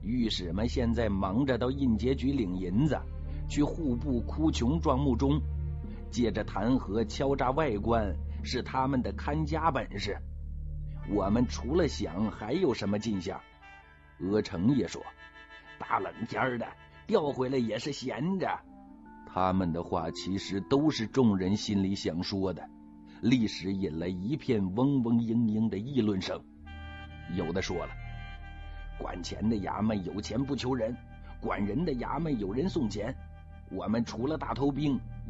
御史们现在忙着到印节局领银子，去户部哭穷撞木钟，借着弹劾敲诈外官是他们的看家本事。我们除了想还有什么进项？阿成也说，大冷天的调回来也是闲着。他们的话其实都是众人心里想说的，历史引来一片嗡嗡嘤嘤的议论声。有的说了，管钱的衙门有钱不求人，管人的衙门有人送钱，我们除了大头兵